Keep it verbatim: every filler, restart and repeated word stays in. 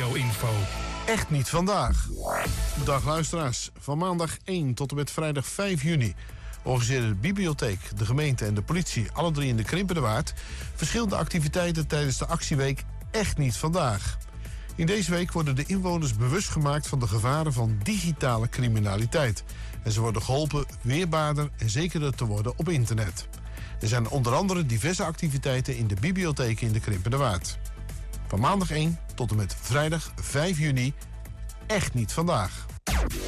Regio-info. Echt niet vandaag. Dag luisteraars. Van maandag één tot en met vrijdag vijf juni organiseren de bibliotheek, de gemeente en de politie, alle drie in de Krimpenderwaard, verschillende activiteiten tijdens de actieweek Echt niet vandaag. In deze week worden de inwoners bewust gemaakt van de gevaren van digitale criminaliteit. En ze worden geholpen weerbaarder en zekerder te worden op internet. Er zijn onder andere diverse activiteiten in de bibliotheken in de Krimpenderwaard. Van maandag één tot en met vrijdag vijf juni, Echt niet vandaag.